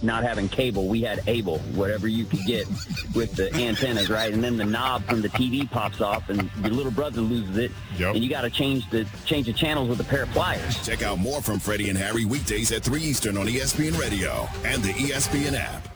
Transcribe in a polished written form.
not having cable, we had Able, whatever you could get with the antennas, right? And then the knob from the TV pops off, and your little brother loses it, and you got to change the channels with a pair of pliers. Check out more from Freddie and Harry weekdays at 3 Eastern on ESPN Radio and the ESPN app.